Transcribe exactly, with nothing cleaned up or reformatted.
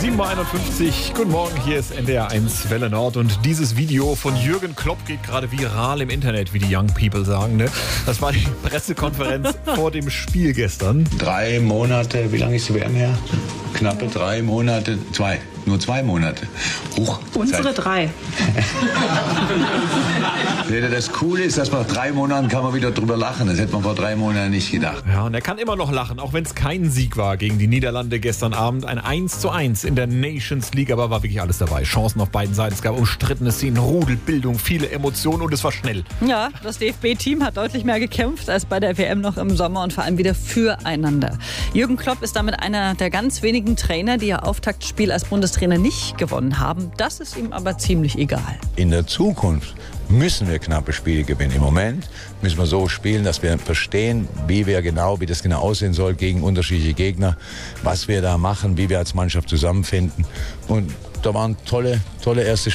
sieben Uhr einundfünfzig. Guten Morgen, hier ist N D R eins Welle Nord und dieses Video von Jürgen Klopp geht gerade viral im Internet, wie die Young People sagen. Ne? Das war die Pressekonferenz vor dem Spiel gestern. Drei Monate, wie lange ist die W M her? Knappe drei Monate, zwei, nur zwei Monate. Huch, Unsere Zeit. drei. Das Coole ist, dass man nach drei Monaten kann man wieder drüber lachen. Das hätte man vor drei Monaten nicht gedacht. Ja, und er kann immer noch lachen, auch wenn es kein Sieg war gegen die Niederlande gestern Abend. Ein eins zu eins in der Nations League, aber war wirklich alles dabei. Chancen auf beiden Seiten. Es gab umstrittene Szenen, Rudelbildung, viele Emotionen und es war schnell. Ja, das D F B-Team hat deutlich mehr gekämpft als bei der W M noch im Sommer und vor allem wieder füreinander. Jürgen Klopp ist damit einer der ganz wenigen Trainer, die ihr Auftaktspiel als Bundestrainer nicht gewonnen haben. Das ist ihm aber ziemlich egal. In der Zukunft müssen wir knappe Spiele gewinnen. Im Moment müssen wir so spielen, dass wir verstehen, wie wir genau, wie das genau aussehen soll gegen unterschiedliche Gegner, was wir da machen, wie wir als Mannschaft zusammenfinden. Und da waren tolle, tolle erste